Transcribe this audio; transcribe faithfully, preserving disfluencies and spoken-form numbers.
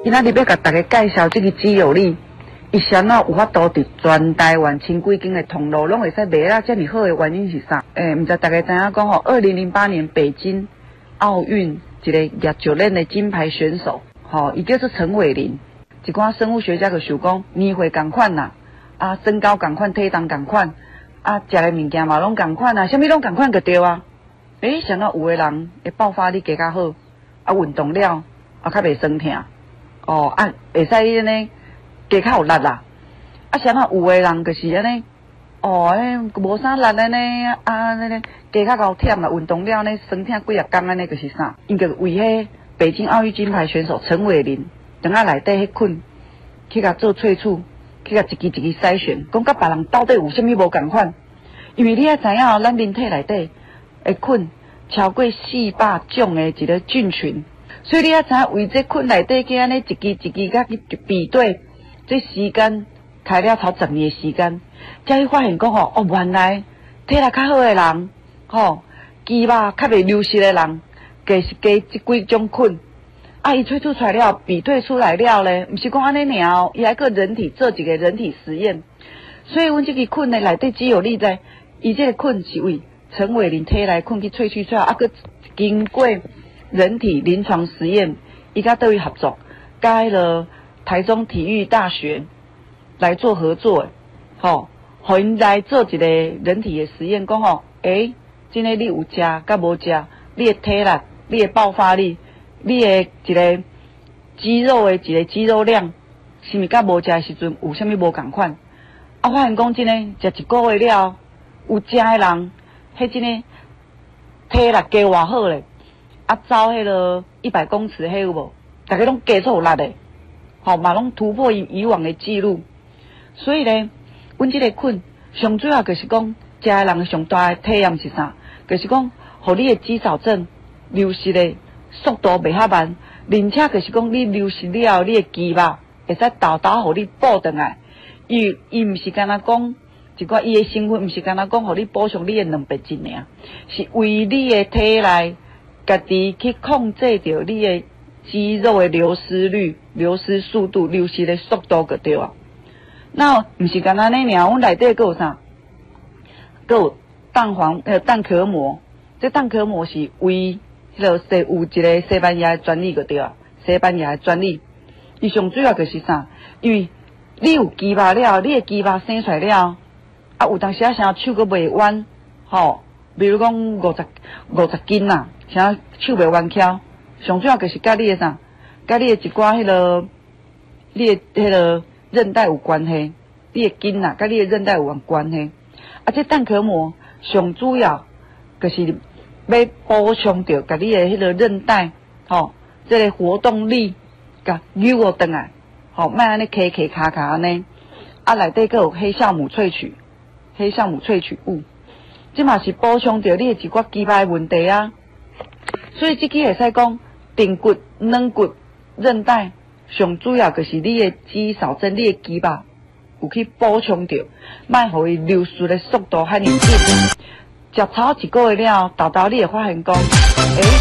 今仔日要甲大家介绍这个肌有力，伊先啊有法度伫全台湾千几间的通路拢会使卖啊，遮尔好的原因是啥？诶、欸，毋知大家知影讲吼，二零零八年北京奥运一个业足链的金牌选手，吼、哦，伊叫做陈伟霖。一寡生物学家就想讲，年岁同款啦，啊，身高同款，体重同款，啊，食的物件嘛拢同款啊，啥物拢同款就对啊。诶、欸，想到有的人的爆发力加较好，啊，运动了啊，较袂酸痛。哦，啊，会使安尼加较有力啦。啊，像啊有诶人就是安尼，哦，诶无啥力安尼，啊安尼加较高忝啦，运动了安尼酸痛几啊工安尼，就是啥？因个为迄北京奥运金牌选手陈伟霖，等下内底迄菌去甲做萃取，去甲一支一支筛选，讲甲别人到底有啥物无共款？因为你也知影哦，咱人体内底诶菌超过四百种诶一个菌群。所以你也知影，为这菌内底去安尼一支一支甲去比对，这时间开了头十年的时间，才去发现讲吼，哦，原来体力较好的人，吼，肌肉较袂流失的人，加是加这几种菌，啊，伊萃取出来了，比对出来了咧，毋是讲安尼尔哦，伊还个人体做一个人体实验，所以阮这个菌呢内底只有你在，伊这个菌是为陈伟霖体内菌去萃取出来，啊，个经过人体临床实验，伊甲倒位合作，甲迄个台中体育大学来做合作的，吼，互因来做一个人体的实验，讲吼，诶，真诶你有食甲无食，你的体力、你的爆发力、你的一个肌肉的一个肌肉量，是毋甲无食的时阵有啥物无共款？啊，发现讲真诶，食一个月了，有食的人，迄真诶体力加偌好咧。啊，走迄个一百公尺，迄有无？大家拢加出有力的，吼、哦，嘛拢突破以以往的记录。所以咧，阮即个菌上主要就是讲，食的人上大的体验是啥？就是讲，互你的肌少症流失的速度袂遐慢，而且就是讲，你流失了，你的肌肉会使豆豆互你补回来。伊伊毋是干那讲一寡伊的成分，毋是干那讲互你补充你的蛋白质尔，是为你的体内。家己去控制着你的肌肉的流失率、流失速度、流失的速度就对啊。那毋是干安尼尔，阮内底佫有啥？佫有蛋黄呃蛋壳膜，这蛋壳膜是为迄个西有一个西班牙的专利就对啊，西班牙的专利。伊上主要就是啥？因为你有肌肉了，你的肌肉生出来了，啊有当时啊啥手佫袂弯，吼，比如讲五十五十斤啦。啥手袂弯翘，上主要就是甲你的啥，甲你的一寡迄落，你的迄落韧带有关系，你的筋呐，甲你的韧带有关系。啊，这蛋壳膜上主要就是要补充着甲你的迄个韧带，吼，这个活动力甲扭落转来，吼，莫安尼卡卡卡卡安尼。啊，内底佫有黑酵母萃取，黑酵母萃取物，这嘛是补充着你的一寡肌肉的问题啊。所以这个会使讲，髌骨、软骨、韧带，上主要就是你的肌少症、你的肌肉有去补充着，莫互伊流失的速度遐尼紧。食草一个月了，豆豆你会发现讲，诶、欸。